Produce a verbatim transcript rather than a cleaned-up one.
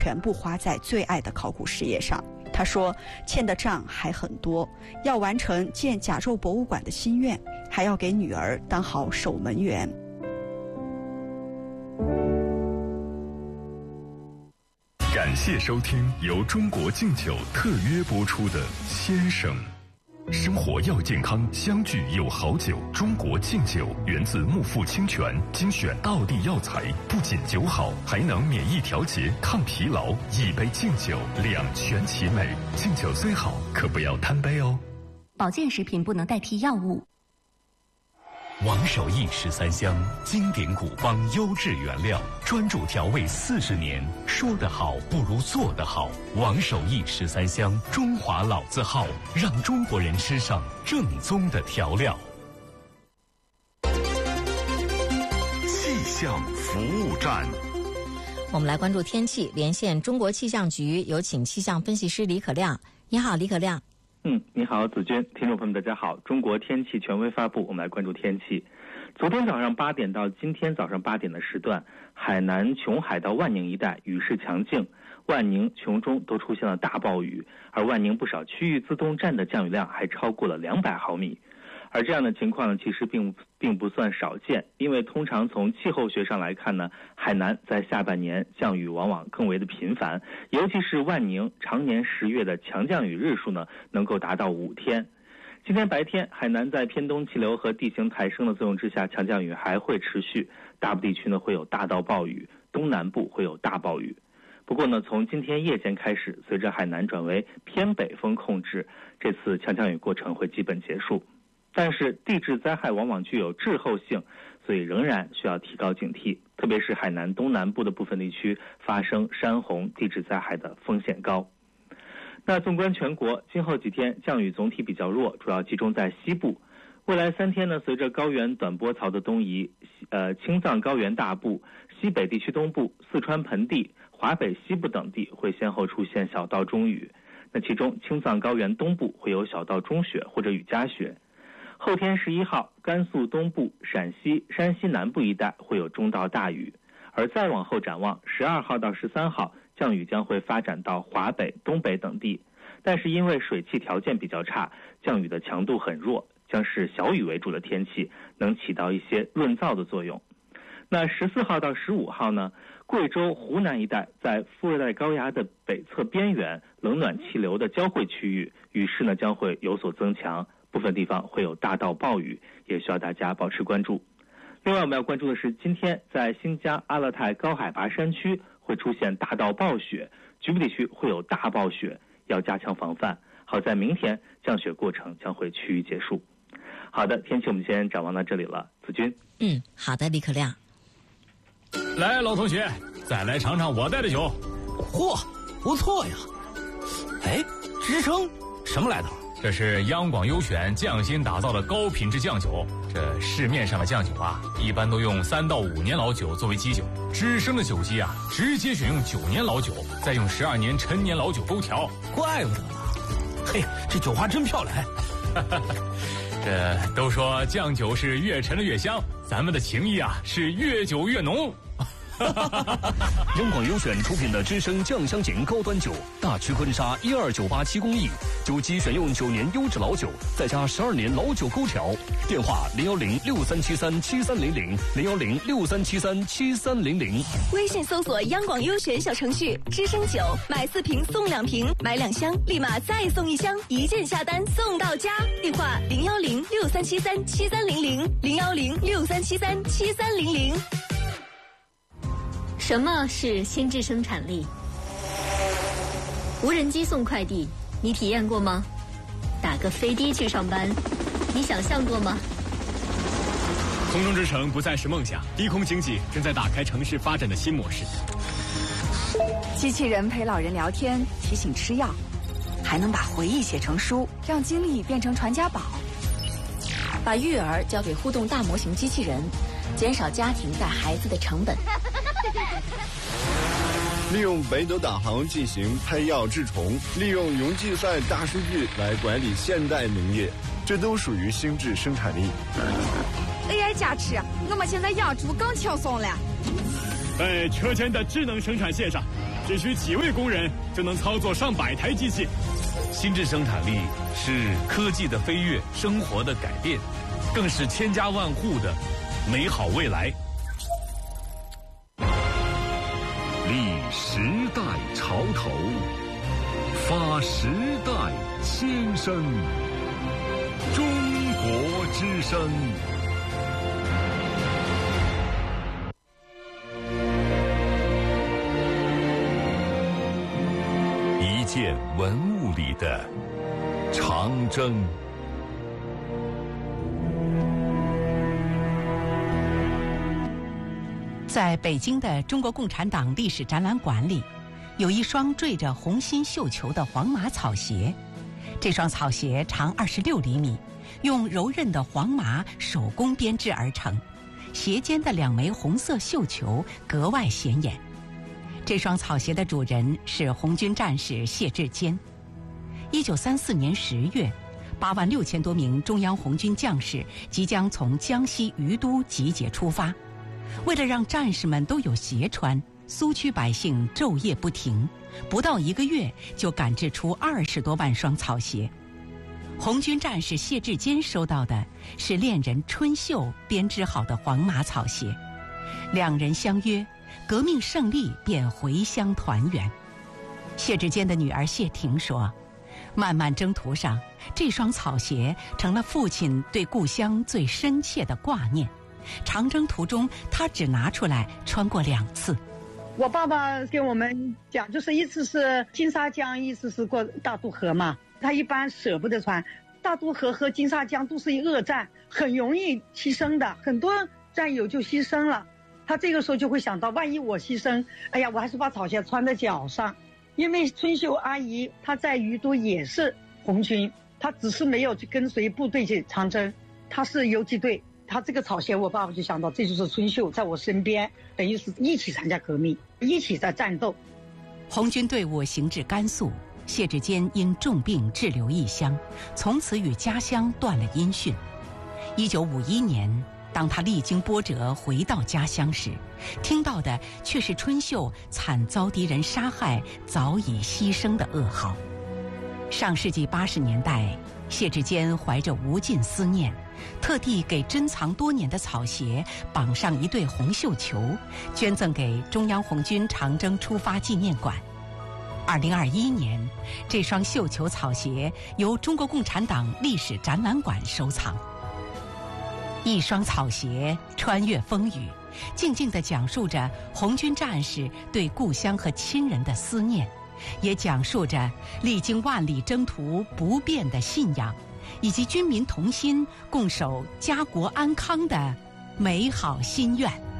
全部花在最爱的考古事业上。他说，欠的账还很多，要完成建甲胄博物馆的心愿，还要给女儿当好守门员。 感谢收听由中国敬酒特约播出的《先生》。生活要健康，相聚有好酒。中国敬酒源自木富清泉精选道地药材，不仅酒好，还能免疫调节、抗疲劳。一杯敬酒，两全其美。敬酒虽好，可不要贪杯哦。 保健食品不能代替药物。 王守义十三香，经典古方，优质原料，专注调味四十年。说得好不如做得好。王守义十三香，中华老字号，让中国人吃上正宗的调料。 气象服务站， 我们来关注天气，连线中国气象局，有请气象分析师李可亮。你好，李可亮。 嗯，你好，子君，听众朋友们，大家好。中国天气权威发布，我们来关注天气。昨天早上八点到今天早上八点的时段，海南琼海到万宁一带雨势强劲，万宁、琼中都出现了大暴雨，而万宁不少区域自动站的降雨量还超过了两百毫米。而这样的情况呢，其实并并不算少见，因为通常从气候学上来看呢，海南在下半年降雨往往更为的频繁，尤其是万宁常年十月的强降雨日数呢，能够达到五天。今天白天，海南在偏东气流和地形抬升的作用之下，强降雨还会持续，大部地区呢会有大到暴雨，东南部会有大暴雨。不过呢，从今天夜间开始，随着海南转为偏北风控制，这次强降雨过程会基本结束。但是地质灾害往往具有滞后性，所以仍然需要提高警惕，特别是海南东南部的部分地区发生山洪地质灾害的风险高。那纵观全国，今后几天降雨总体比较弱，主要集中在西部。未来三天呢，随着高原短波槽的东移，呃，青藏高原大部、西北地区东部、四川盆地、华北西部等地会先后出现小到中雨。那其中青藏高原东部会有小到中雪或者雨夹雪。后天十一号，甘肃东部、陕西、山西南部一带会有中到大雨，而再往后展望，十二号到十三号，降雨将会发展到华北、东北等地，但是因为水汽条件比较差，降雨的强度很弱，将是小雨为主的天气，能起到一些润燥的作用。那十四号到十五号呢，贵州、湖南一带在副热带高压的北侧边缘，冷暖气流的交汇区域，雨势呢将会有所增强。部分地方会有大到暴雨，也需要大家保持关注。另外我们要关注的是，今天在新疆阿勒泰高海拔山区会出现大到暴雪，局部地区会有大暴雪，要加强防范。好在明天降雪过程将会趋于结束。好的，天气我们先展望到这里了，子君。 嗯，好的，李可亮。 来，老同学，再来尝尝我带的酒。 嚯，不错呀！哎，支撑什么来头？ 这是央广优选匠心打造的高品质酱酒。这市面上的酱酒啊，一般都用三到五年老酒作为基酒，知生的酒基啊，直接选用九年老酒，再用十二年陈年老酒勾调。 怪不得呢，嘿，这酒花真漂亮。 这都说酱酒是越陈的越香，咱们的情谊啊是越久越浓。 央广优选出品的知生酱香型高端酒，大曲婚纱一二九八七工艺，酒基选用九年优质老酒，再加十二年老酒勾调。电话零幺零六三七三七三零零零幺零六三七三七三零零。 微信搜索央广优选小程序，知生酒买四瓶送两瓶，买两箱立马再送一箱，一键下单送到家。电话零幺零六三七三七三零零零幺零六三七三七三零零。 什么是心智生产力？无人机送快递，你体验过吗？打个飞的去上班，你想象过吗？ 空中之城不再是梦想，低空经济正在打开城市发展的新模式。 机器人陪老人聊天，提醒吃药，还能把回忆写成书，让经历变成传家宝。 把育儿交给互动大模型机器人，减少家庭带孩子的成本。 利用北斗导航进行配药治虫，利用云计算大数据来管理现代农业，这都属于心智生产力。 A I 加持，我们现在养猪更轻松了。 在车间的智能生产线上， 只需几位工人就能操作上百台机器。 新质生产力是科技的飞跃，生活的改变，更是千家万户的美好未来。 立时代潮头，发时代千声。中国之声。一件文物里的长征。 在北京的中国共产党历史展览馆里，有一双缀着红心绣球的黄麻草鞋。这双草鞋长二十六厘米，用柔韧的黄麻手工编织而成，鞋尖的两枚红色绣球格外显眼。这双草鞋的主人是红军战士谢志坚。一九三四年十月，八万六千多名中央红军将士即将从江西于都集结出发。为了让战士们都有鞋穿，苏区百姓昼夜不停，不到一个月就赶制出二十多万双草鞋。红军战士谢志坚收到的是恋人春秀编织好的黄麻草鞋，两人相约，革命胜利便回乡团圆。谢志坚的女儿谢婷说，漫漫征途上，这双草鞋成了父亲对故乡最深切的挂念。长征途中，他只拿出来穿过两次。 我爸爸跟我们讲，就是一次是金沙江，一次是过大渡河嘛。他一般舍不得穿，大渡河和金沙江都是一恶战，很容易牺牲的，很多战友就牺牲了。他这个时候就会想到，万一我牺牲，哎呀，我还是把草鞋穿在脚上。因为春秀阿姨她在于都也是红军，她只是没有去跟随部队去长征，她是游击队。他这个草鞋，我爸爸就想到，这就是春秀在我身边，等于是一起参加革命，一起在战斗。 红军队伍行至甘肃，谢志坚因重病滞留异乡，从此与家乡断了音讯。一九五一年，当他历经波折回到家乡时，听到的却是春秀惨遭敌人杀害、早已牺牲的噩耗。上世纪八十年代，谢志坚怀着无尽思念，特地给珍藏多年的草鞋绑上一对红绣球，捐赠给中央红军长征出发纪念馆。二零二一年，这双绣球草鞋由中国共产党历史展览馆收藏。一双草鞋穿越风雨，静静地讲述着红军战士对故乡和亲人的思念，也讲述着历经万里征途不变的信仰，以及军民同心共守家国安康的美好心愿。